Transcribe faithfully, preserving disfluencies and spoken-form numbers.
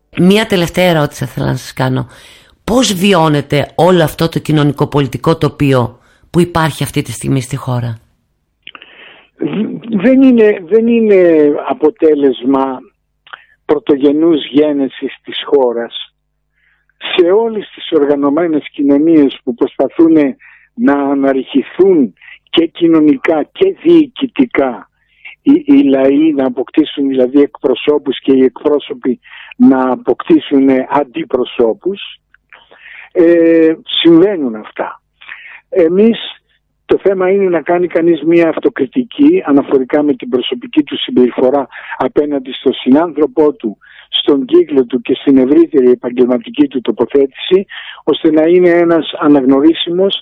Μία τελευταία ερώτηση θέλω να σας κάνω. Πώς βιώνετε όλο αυτό το κοινωνικοπολιτικό τοπίο που υπάρχει αυτή τη στιγμή στη χώρα? Δεν είναι, δεν είναι αποτέλεσμα πρωτογενούς γένεσης της χώρας. Σε όλες τις οργανωμένες κοινωνίες που προσπαθούν να αναρριχηθούν και κοινωνικά και διοικητικά οι, οι λαοί να αποκτήσουν δηλαδή εκπροσώπους και οι εκπρόσωποι να αποκτήσουν αντιπροσώπους, ε, συμβαίνουν αυτά. Εμείς το θέμα είναι να κάνει κανείς μία αυτοκριτική αναφορικά με την προσωπική του συμπεριφορά απέναντι στον συνάνθρωπό του, στον κύκλο του και στην ευρύτερη επαγγελματική του τοποθέτηση, ώστε να είναι ένας αναγνωρίσιμος